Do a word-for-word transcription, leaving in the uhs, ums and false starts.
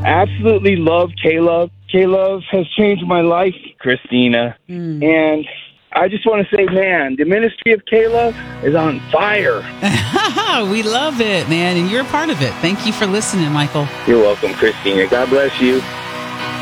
Absolutely love K-Love. K-Love has changed my life, Christina. Mm. And I just want to say, man, the ministry of K-Love is on fire. We love it, man, and you're a part of it. Thank you for listening, Michael. You're welcome, Christina. God bless you.